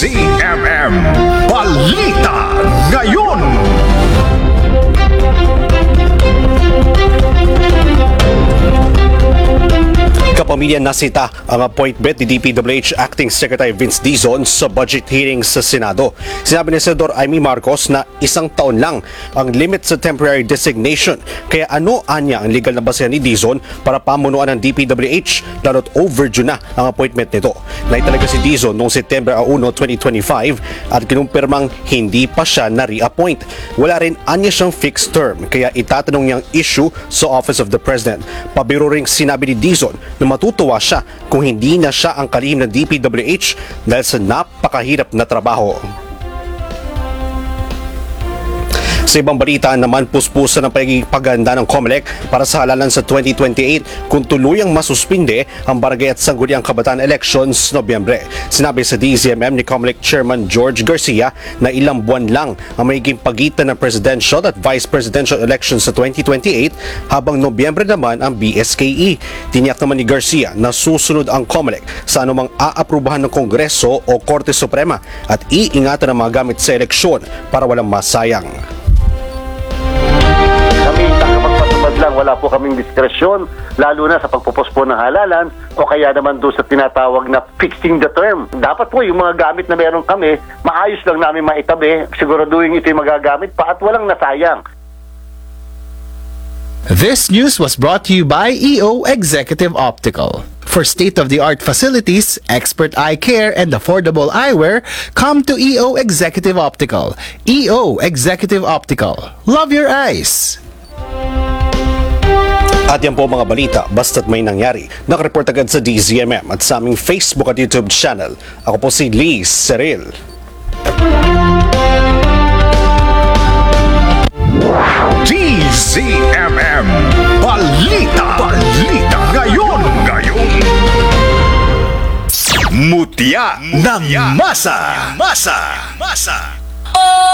DZMM Balita Ngayon. Kapamilya nasita ang appointment ni DPWH Acting Secretary Vince Dizon sa budget hearings sa Senado. Sinabi ni Senador Amy Marcos na 1 taon lang ang limit sa temporary designation. Kaya ano anya ang legal na basehan ni Dizon para pamunuan ng DPWH lalo't overdue na ang appointment nito. Naitalaga si Dizon noong September 1, 2025 at kinumpirmang hindi pa siya na-reappoint. Wala rin anya siyang fixed term kaya itatanong niyang issue sa Office of the President. Pabiro ring sinabi ni Dizon na matutuwa siya kung hindi na siya ang kalihim ng DPWH dahil sa napakahirap na trabaho. Sa ibang balita naman, puspusan ng pagiging paganda ng COMELEC para sa halalan sa 2028 kung tuluyang masuspinde ang barangay at sangguniang kabataan elections Nobyembre. Sinabi sa DZMM ni COMELEC Chairman George Garcia na ilang buwan lang ang magiging pagitan ng presidential at vice presidential elections sa 2028 habang Nobyembre naman ang BSKE. Tiniyak naman ni Garcia na susunod ang COMELEC sa anumang aaprubahan ng Kongreso o Korte Suprema at iingatan ang mga gamit sa eleksyon para walang masayang. Kami magpatupad lang, wala po kaming diskresyon, lalo na sa pagpupospon ng halalan o kaya naman doon sa tinatawag na fixing the term. Dapat po yung mga gamit na meron kami, maayos lang namin maitabi, siguraduhin ito yung magagamit pa at walang nasayang. This news was brought to you by EO Executive Optical. For state-of-the-art facilities, expert eye care, and affordable eyewear, come to EO Executive Optical. EO Executive Optical. Love your eyes! At yan po mga balita, basta't may nangyari. Nakareport agad sa DZMM at sa aming Facebook at YouTube channel. Ako po si Lee Seril. DZMM Balita Ngayon Mutya ng Masa